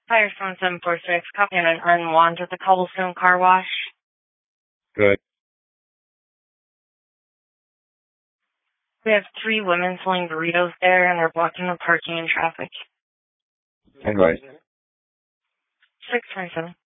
Firestone 746, copy on an unwanted at the Cobblestone Car Wash. Good. We have 3 women selling burritos there, and they're blocking the parking and traffic. Anyway. 627.